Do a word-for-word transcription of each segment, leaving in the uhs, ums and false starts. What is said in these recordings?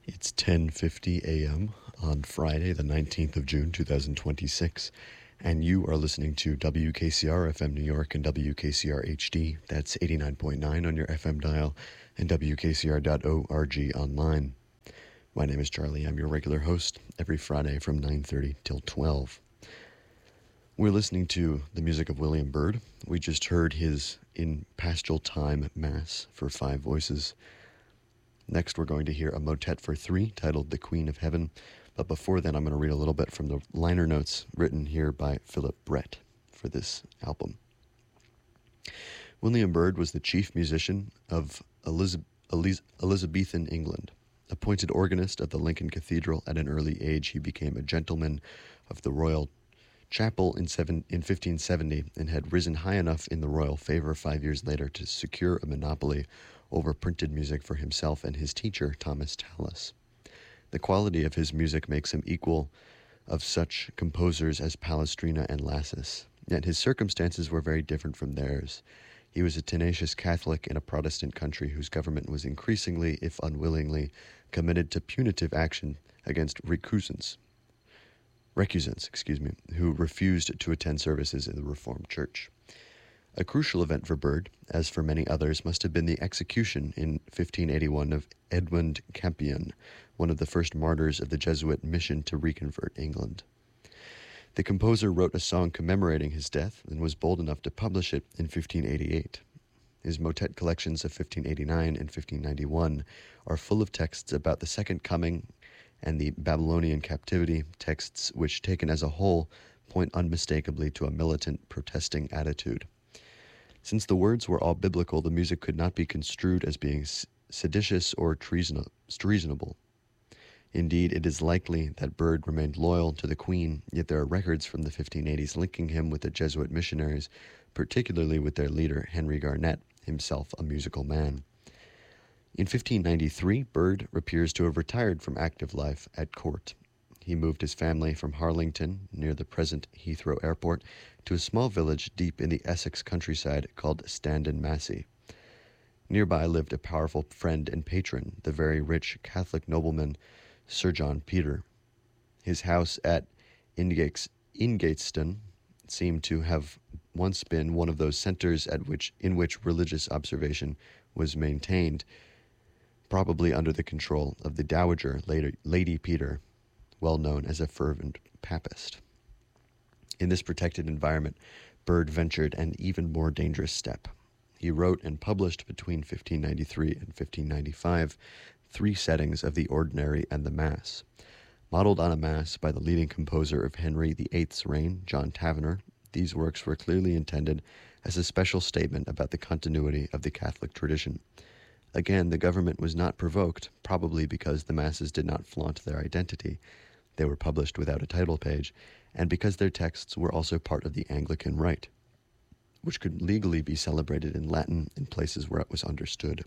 It's ten fifty a.m. on Friday, the nineteenth of June, two thousand twenty-six, and you are listening to W K C R F M New York and W K C R H D. That's eighty-nine point nine on your F M dial and W K C R dot org online. My name is Charlie. I'm your regular host every Friday from nine thirty till twelve. We're listening to the music of William Byrd. We just heard his In Paschal Time Mass for five voices. Next, we're going to hear a motet for three titled The Queen of Heaven. But before then, I'm going to read a little bit from the liner notes written here by Philip Brett for this album. William Byrd was the chief musician of Eliz- Eliz- Elizabethan England. Appointed organist of the Lincoln Cathedral at an early age, he became a gentleman of the Royal Chapel in, seven, in fifteen seventy and had risen high enough in the royal favor five years later to secure a monopoly over printed music for himself and his teacher, Thomas Tallis. The quality of his music makes him equal of such composers as Palestrina and Lassus, yet his circumstances were very different from theirs. He was a tenacious Catholic in a Protestant country whose government was increasingly, if unwillingly, committed to punitive action against recusants, recusants, excuse me, who refused to attend services in the Reformed Church. A crucial event for Byrd, as for many others, must have been the execution in fifteen eighty-one of Edmund Campion, one of the first martyrs of the Jesuit mission to reconvert England. The composer wrote a song commemorating his death and was bold enough to publish it in fifteen eighty-eight. His motet collections of fifteen eighty-nine and fifteen ninety-one are full of texts about the Second Coming and the Babylonian captivity, texts which, taken as a whole, point unmistakably to a militant, protesting attitude. Since the words were all biblical, the music could not be construed as being seditious or treason- treasonable. Indeed, it is likely that Byrd remained loyal to the Queen, yet there are records from the fifteen eighties linking him with the Jesuit missionaries, particularly with their leader, Henry Garnet, himself a musical man. In fifteen ninety-three, Byrd appears to have retired from active life at court. He moved his family from Harlington, near the present Heathrow Airport, to a small village deep in the Essex countryside called Standon Massey. Nearby lived a powerful friend and patron, the very rich Catholic nobleman Sir John Peter. His house at Ingates, Ingateston seemed to have once been one of those centers at which, in which religious observation was maintained, probably under the control of the Dowager Lady, Lady Peter, well known as a fervent papist. In this protected environment, Byrd ventured an even more dangerous step. He wrote and published between fifteen ninety-three and fifteen ninety-five three settings of the Ordinary and the Mass. Modeled on a Mass by the leading composer of Henry the Eighth's reign, John Tavener, these works were clearly intended as a special statement about the continuity of the Catholic tradition. Again, the government was not provoked, probably because the Masses did not flaunt their identity. They were published without a title page, and because their texts were also part of the Anglican rite, which could legally be celebrated in Latin in places where it was understood.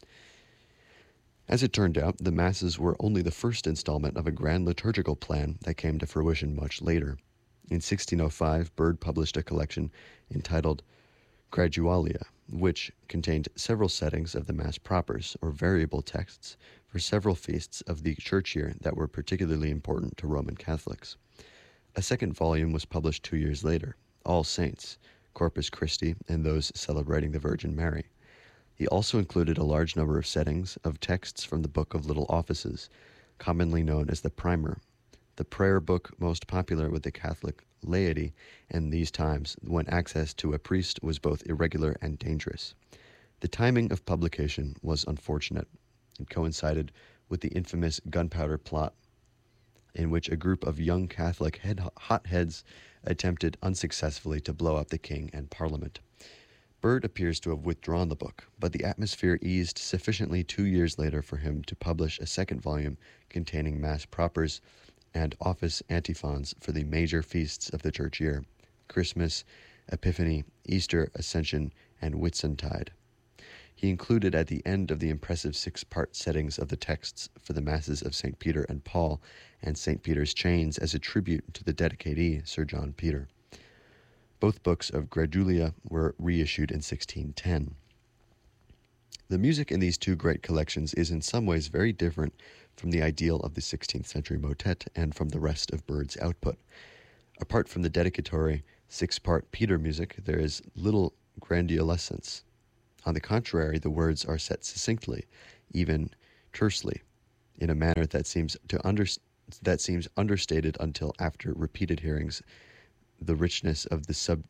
As it turned out, the Masses were only the first installment of a grand liturgical plan that came to fruition much later. In sixteen oh five, Byrd published a collection entitled Gradualia, which contained several settings of the Mass propers, or variable texts, for several feasts of the church year that were particularly important to Roman Catholics. A second volume was published two years later, All Saints, Corpus Christi, and those celebrating the Virgin Mary. He also included a large number of settings of texts from the Book of Little Offices, commonly known as the Primer, the prayer book most popular with the Catholic laity in these times when access to a priest was both irregular and dangerous. The timing of publication was unfortunate. It coincided with the infamous gunpowder plot, in which a group of young Catholic head hotheads attempted unsuccessfully to blow up the king and parliament. Byrd appears to have withdrawn the book, but the atmosphere eased sufficiently two years later for him to publish a second volume containing Mass propers and office antiphons for the major feasts of the church year: Christmas, Epiphany, Easter, Ascension, and Whitsuntide. He included at the end of the impressive six-part settings of the texts for the Masses of Saint Peter and Paul and Saint Peter's Chains as a tribute to the dedicatee, Sir John Peter. Both books of Gradualia were reissued in sixteen ten. The music in these two great collections is in some ways very different from the ideal of the sixteenth century motet and from the rest of Byrd's output. Apart from the dedicatory six-part Peter music, there is little grandiloquence. On the contrary, the words are set succinctly, even tersely, in a manner that seems to under, that seems understated until after repeated hearings. The richness of the sub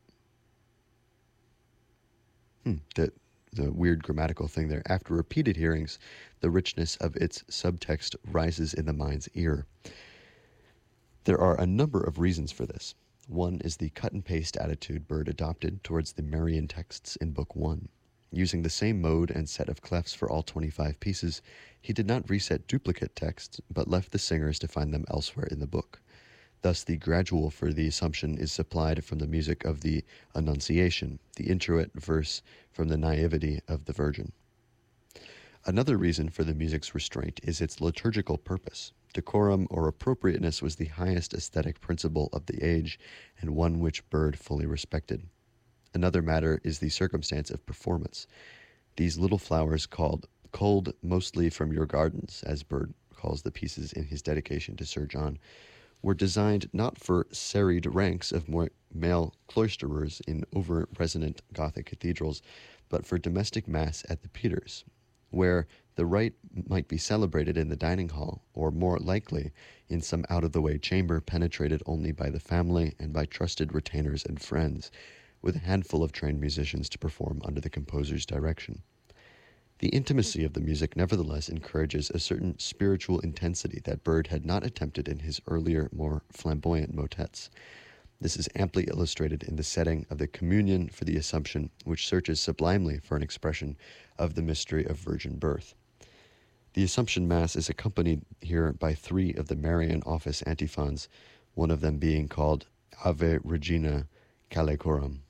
hmm, the the weird grammatical thing there. After repeated hearings, the richness of its subtext rises in the mind's ear. There are a number of reasons for this. One is the cut-and-paste attitude Byrd adopted towards the Marian texts in Book One. Using the same mode and set of clefs for all twenty-five pieces, he did not reset duplicate texts, but left the singers to find them elsewhere in the book. Thus, the gradual for the Assumption is supplied from the music of the Annunciation, the introit verse from the Naivety of the Virgin. Another reason for the music's restraint is its liturgical purpose. Decorum or appropriateness was the highest aesthetic principle of the age, and one which Byrd fully respected. Another matter is the circumstance of performance. These little flowers, called culled mostly from your gardens, as Byrd calls the pieces in his dedication to Sir John, were designed not for serried ranks of more male cloisterers in over-resonant Gothic cathedrals, but for domestic mass at the Peters, where the rite might be celebrated in the dining hall, or more likely in some out-of-the-way chamber penetrated only by the family and by trusted retainers and friends, with a handful of trained musicians to perform under the composer's direction. The intimacy of the music nevertheless encourages a certain spiritual intensity that Byrd had not attempted in his earlier, more flamboyant motets. This is amply illustrated in the setting of the Communion for the Assumption, which searches sublimely for an expression of the mystery of virgin birth. The Assumption Mass is accompanied here by three of the Marian office antiphons, one of them being called Ave Regina Caelum Coram.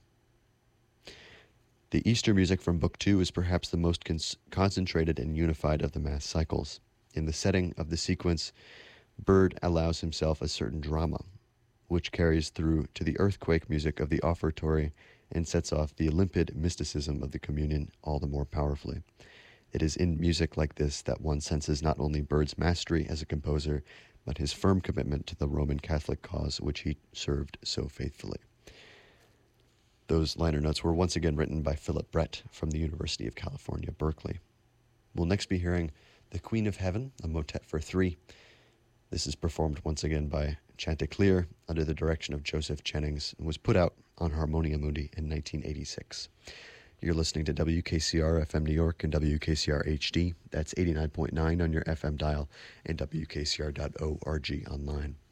The Easter music from Book Two is perhaps the most cons- concentrated and unified of the Mass cycles. In the setting of the sequence, Byrd allows himself a certain drama, which carries through to the earthquake music of the offertory and sets off the limpid mysticism of the communion all the more powerfully. It is in music like this that one senses not only Byrd's mastery as a composer, but his firm commitment to the Roman Catholic cause which he served so faithfully. Those liner notes were once again written by Philip Brett from the University of California, Berkeley. We'll next be hearing The Queen of Heaven, a motet for three. This is performed once again by Chanticleer under the direction of Joseph Jennings and was put out on Harmonia Mundi in nineteen eighty-six. You're listening to W K C R F M New York and W K C R H D. That's eighty-nine point nine on your F M dial and W K C R dot org online.